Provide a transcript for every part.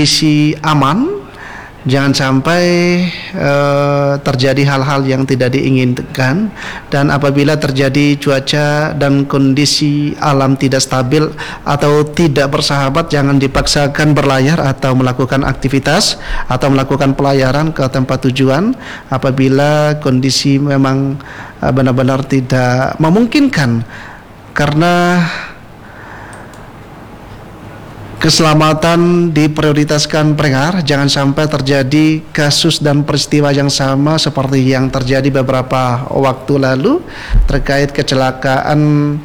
kondisi aman, jangan sampai terjadi hal-hal yang tidak diinginkan. Dan apabila terjadi cuaca dan kondisi alam tidak stabil atau tidak bersahabat, jangan dipaksakan berlayar atau melakukan aktivitas atau melakukan pelayaran ke tempat tujuan apabila kondisi memang benar-benar tidak memungkinkan, karena keselamatan diprioritaskan pendengar. Jangan sampai terjadi kasus dan peristiwa yang sama seperti yang terjadi beberapa waktu lalu terkait kecelakaan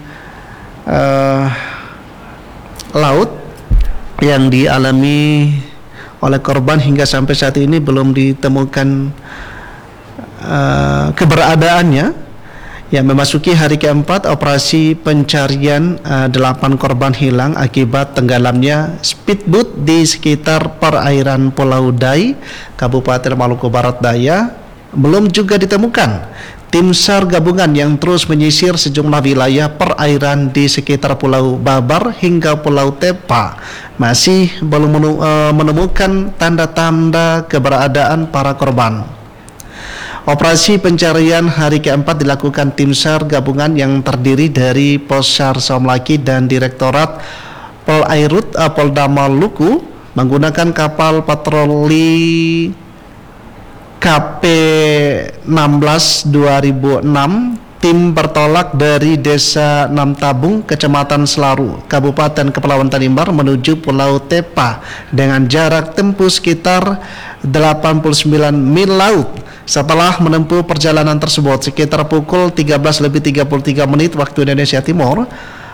laut yang dialami oleh korban. Hingga sampai saat ini belum ditemukan keberadaannya. Ya, memasuki hari keempat operasi pencarian, 8 korban hilang akibat tenggelamnya speedboat di sekitar perairan Pulau Dai, Kabupaten Maluku Barat Daya, belum juga ditemukan. Tim SAR gabungan yang terus menyisir sejumlah wilayah perairan di sekitar Pulau Babar hingga Pulau Tepa masih belum menemukan tanda-tanda keberadaan para korban. Operasi pencarian hari keempat dilakukan tim SAR gabungan yang terdiri dari Possar Somlaki dan Direktorat Polairut Polda Maluku menggunakan kapal patroli KP16 2006. Tim bertolak dari Desa Namtabung, Kecamatan Selaru, Kabupaten Kepulauan Tanimbar menuju Pulau Tepa dengan jarak tempuh sekitar 89 mil laut. Setelah menempuh perjalanan tersebut sekitar pukul 13.33 waktu Indonesia Timur,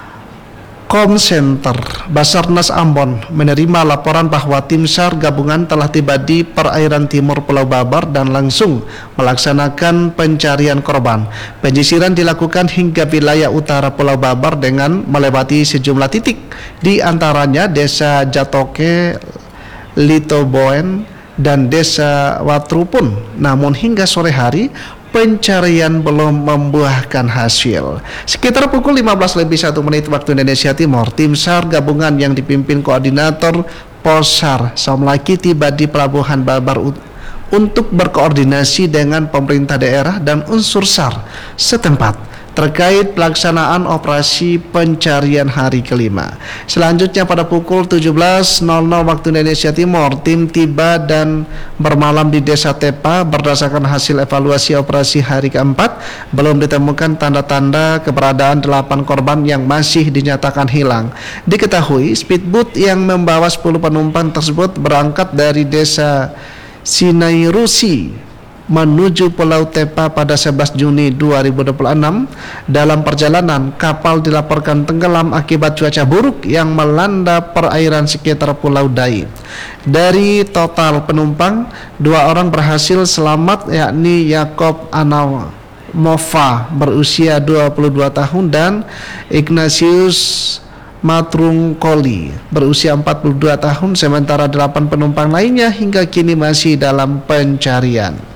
Com Center Basarnas Ambon menerima laporan bahwa tim SAR gabungan telah tiba di perairan timur Pulau Babar dan langsung melaksanakan pencarian korban. Penyisiran dilakukan hingga wilayah utara Pulau Babar dengan melewati sejumlah titik, di antaranya Desa Jatoke, Litoboen, dan Desa Watrupun. Namun hingga sore hari pencarian belum membuahkan hasil. Sekitar pukul 15.01 waktu Indonesia Timur, tim SAR gabungan yang dipimpin Koordinator Possar Somlaki tiba di Pelabuhan Babar untuk berkoordinasi dengan pemerintah daerah dan unsur SAR setempat terkait pelaksanaan operasi pencarian hari kelima. Selanjutnya pada pukul 17.00 waktu Indonesia Timur, tim tiba dan bermalam di Desa Tepa. Berdasarkan hasil evaluasi operasi hari keempat, belum ditemukan tanda-tanda keberadaan 8 korban yang masih dinyatakan hilang. Diketahui speedboat yang membawa 10 penumpang tersebut berangkat dari Desa Sinairusi menuju Pulau Tepa pada 11 Juni 2026. Dalam perjalanan, kapal dilaporkan tenggelam akibat cuaca buruk yang melanda perairan sekitar Pulau Dai. Dari total penumpang, 2 orang berhasil selamat, yakni Yakob Anamova berusia 22 tahun dan Ignatius Matrungkoli berusia 42 tahun, sementara 8 penumpang lainnya hingga kini masih dalam pencarian.